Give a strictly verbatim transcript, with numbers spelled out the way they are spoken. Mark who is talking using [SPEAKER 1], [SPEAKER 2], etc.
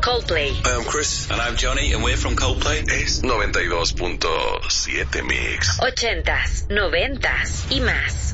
[SPEAKER 1] Coldplay.
[SPEAKER 2] Hi, I'm Chris.
[SPEAKER 3] And I'm Johnny, and we're from Coldplay.
[SPEAKER 2] Es noventa y dos punto siete Mix.
[SPEAKER 1] Ochentas, noventas y más.